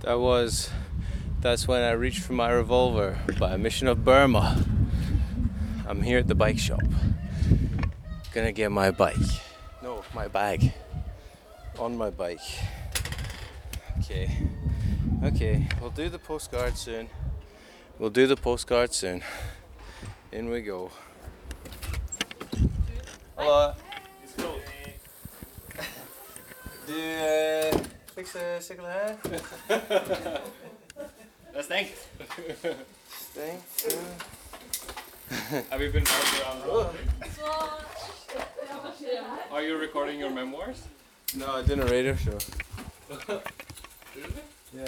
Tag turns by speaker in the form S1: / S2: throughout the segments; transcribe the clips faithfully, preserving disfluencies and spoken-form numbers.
S1: That was, that's when I reached for my revolver by a mission of Burma. I'm here at the bike shop. Gonna get my bike. No, my bag. On my bike. Okay. Okay, we'll do the postcard soon. We'll do the postcard soon. In we go. Hello. Do you uh, fix a cycle här?
S2: That's thank.
S1: Thanks.
S2: Have you been out around road? Are you recording your memoirs?
S1: No, I did a radio show.
S2: Really?
S1: Yeah.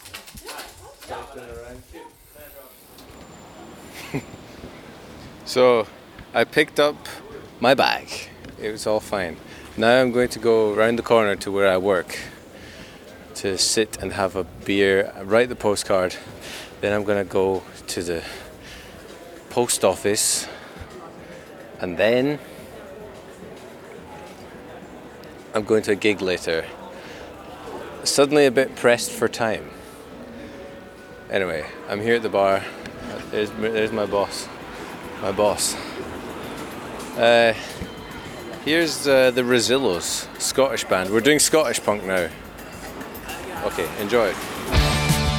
S1: So, I picked up my bag. It was all fine. Now I'm going to go around the corner to where I work to sit and have a beer, write the postcard. Then I'm going to go to the post office, and then I'm going to a gig later. Suddenly a bit pressed for time. Anyway, I'm here at the bar. There's, there's my boss. My boss. Uh, here's uh, the Rezillos, Scottish band. We're doing Scottish punk now. Okay, enjoy it.